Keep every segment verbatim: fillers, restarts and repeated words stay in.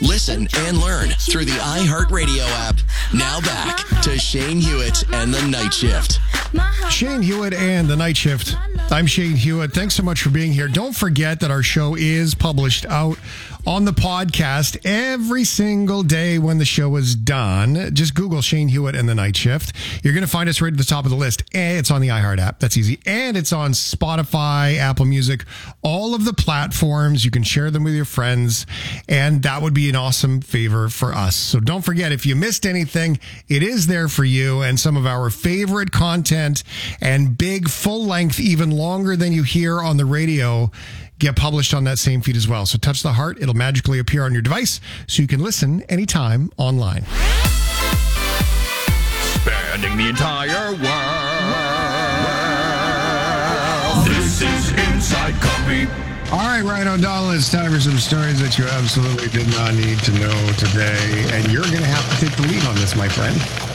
Listen and learn through the iHeartRadio app. Now back to Shane Hewitt and the Night Shift. Shane Hewitt and the Night Shift. I'm Shane Hewitt. Thanks so much for being here. Don't forget that our show is published out on the podcast every single day when the show is done. Just Google Shane Hewitt and the Night Shift. You're going to find us right at the top of the list. And it's on the iHeart app. That's easy. And it's on Spotify, Apple Music, all of the platforms. You can share them with your friends. And that would be an awesome favor for us. So don't forget, if you missed anything, it is there for you. And some of our favorite content and big, full length, even longer than you hear on the radio, get published on that same feed as well. So touch the heart. It'll magically appear on your device so you can listen anytime online. Spanning the entire world. This is Inside Copy. All right, Ryan O'Donnell, it's time for some stories that you absolutely did not need to know today. And you're going to have to take the lead on this, my friend.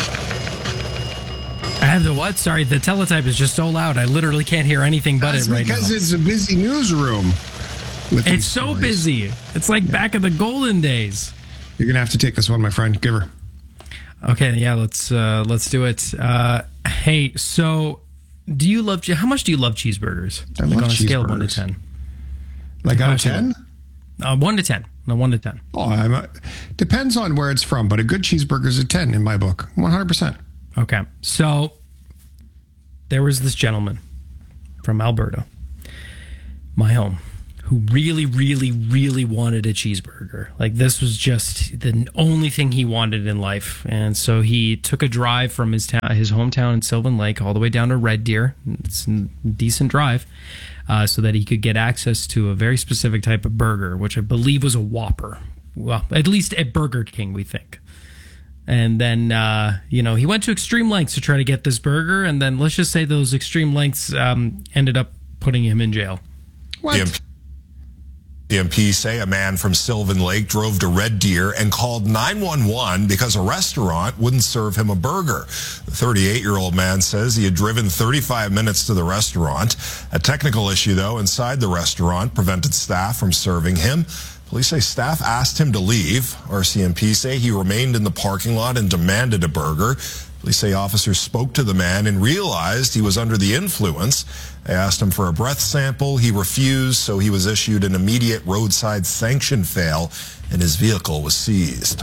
I have the what? Sorry, the teletype is just so loud. I literally can't hear anything but That's it right now. because it's a busy newsroom. It's so stories. busy. It's like yeah. back in the golden days. You're going to have to take this one, my friend. Give her. Okay, yeah, let's uh, let's do it. Uh, hey, so do you love, how much do you love cheeseburgers? I like love on a cheeseburgers. scale of one to ten. Like out of ten? Uh, one to ten. No, one to ten. Oh, I'm a, depends on where it's from, but a good cheeseburger is a ten in my book. one hundred percent. Okay, so there was this gentleman from Alberta, my home, who really, really, really wanted a cheeseburger. Like, this was just the only thing he wanted in life. And so he took a drive from his town, his hometown in Sylvan Lake, all the way down to Red Deer. It's a decent drive, uh, so that he could get access to a very specific type of burger, which I believe was a Whopper. Well, at least at Burger King, we think. And then, uh, you know, he went to extreme lengths to try to get this burger. And then let's just say those extreme lengths um, ended up putting him in jail. What? The M P say a man from Sylvan Lake drove to Red Deer and called nine one one because a restaurant wouldn't serve him a burger. The thirty-eight-year-old man says he had driven thirty-five minutes to the restaurant. A technical issue, though, inside the restaurant prevented staff from serving him. Police say staff asked him to leave. R C M P say he remained in the parking lot and demanded a burger. Police say officers spoke to the man and realized he was under the influence. They asked him for a breath sample. He refused, so he was issued an immediate roadside sanction fail, and his vehicle was seized.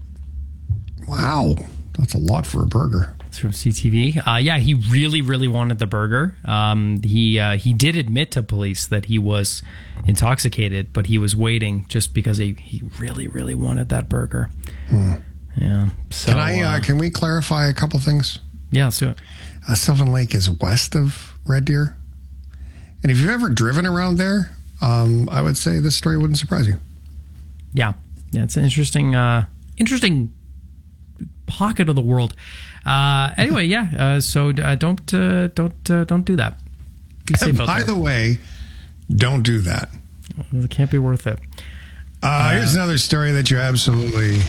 Wow. That's a lot for a burger. It's from C T V. Uh, yeah, he really, really wanted the burger. Um, he uh, he did admit to police that he was intoxicated, but he was waiting just because he, he really, really wanted that burger. Hmm. Yeah. So, can I? Uh, uh, can we clarify a couple things? Yeah, let's do it. Uh, Sylvan Lake is west of Red Deer, and if you've ever driven around there, um, I would say this story wouldn't surprise you. Yeah, yeah, it's an interesting, uh, interesting pocket of the world. Uh, anyway, yeah. Uh, so uh, don't, uh, don't, uh, don't do that. Be safe And out by there. the way, don't do that. It can't be worth it. Uh, uh, here's another story that you absolutely.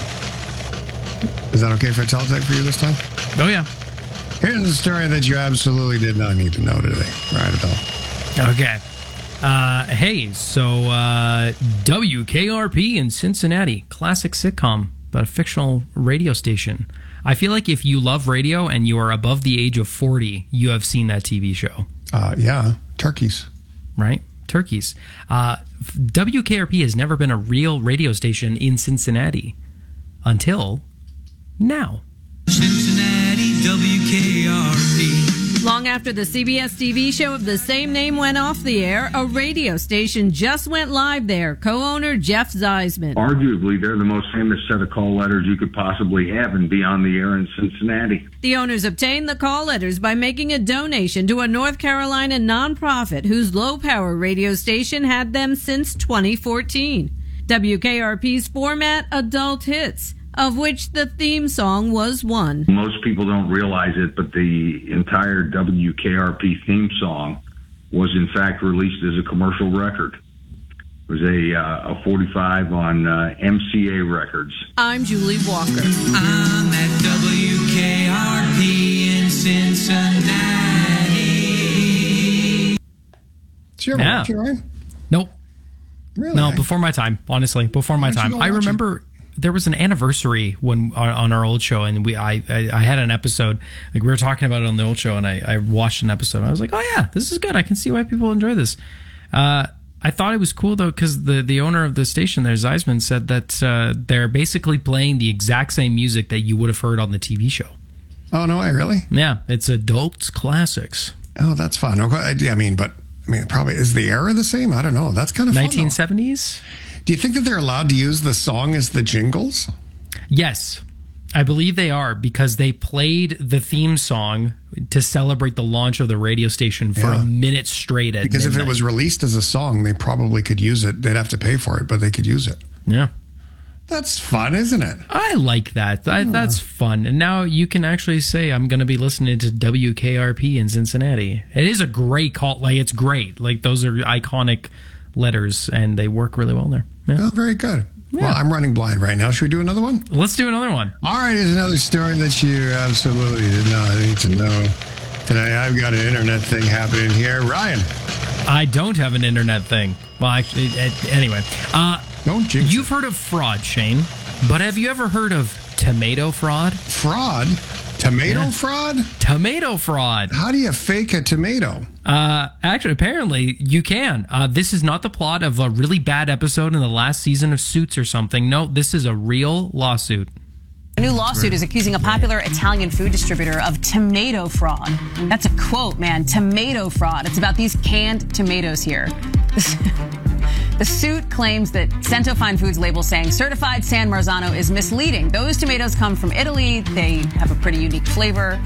Is that okay for a teletype for you this time? Oh, yeah. Here's a story that you absolutely did not need to know today. Right, Adele. Okay. Uh, hey, so uh, W K R P in Cincinnati, classic sitcom, but a fictional radio station. I feel like if you love radio and you are above the age of forty, you have seen that T V show. Uh, yeah, turkeys. Right? Turkeys. Uh, W K R P has never been a real radio station in Cincinnati until now. Cincinnati W K R P. Long after the C B S T V show of the same name went off the air, a radio station just went live there. Co-owner Jeff Zeisman. Arguably, they're the most famous set of call letters you could possibly have and be on the air in Cincinnati. The owners obtained the call letters by making a donation to a North Carolina nonprofit whose low-power radio station had them since twenty fourteen. W K R P's format, adult hits, of which the theme song was one. Most people don't realize it, but the entire W K R P theme song was in fact released as a commercial record. It was a, uh, a forty-five on uh, M C A Records. I'm Julie Walker. I'm at W K R P in Cincinnati. Did you ever Yeah. watch it, Ryan? Nope. Really? No, before my time, honestly, before my Why don't you time. go I watch remember there was an anniversary when on, on our old show, and we I, I I had an episode, like we were talking about it on the old show, and I, I watched an episode, and I was like, oh yeah, this is good. I can see why people enjoy this. Uh, I thought it was cool though, because the, the owner of the station there, Zeisman, said that uh, they're basically playing the exact same music that you would have heard on the T V show. Oh no, I really? Yeah, it's adult classics. Oh, that's fun. Okay, I mean, but I mean, probably is the era the same? I don't know. That's kind of fun, nineteen seventies. Do you think that they're allowed to use the song as the jingles? Yes, I believe they are, because they played the theme song to celebrate the launch of the radio station for Yeah. a minute straight at Because if midnight. it was released as a song, they probably could use it. They'd have to pay for it, but they could use it. Yeah. That's fun, isn't it? I like that. I, that's fun. And now you can actually say, I'm going to be listening to W K R P in Cincinnati. It is a great call. Like, it's great. Like, those are iconic letters, and they work really well there. Yeah. Oh, very good. Well, I'm running blind right now. Should we do another one? Let's do another one. All right, here's another story that you absolutely did not need to know. Today, I've got an internet thing happening here. Ryan. I don't have an internet thing. Well, actually, it, anyway. Uh, Don't jinx You've heard of fraud, Shane, but have you ever heard of tomato fraud? Fraud? Tomato Yeah. fraud? Tomato fraud. How do you fake a tomato? Uh, actually, apparently you can. Uh, this is not the plot of a really bad episode in the last season of Suits or something. No, this is a real lawsuit. A new lawsuit is accusing a popular Italian food distributor of tomato fraud. That's a quote, man. Tomato fraud. It's about these canned tomatoes here. The suit claims that Cento Fine Foods label saying certified San Marzano is misleading. Those tomatoes come from Italy. They have a pretty unique flavor.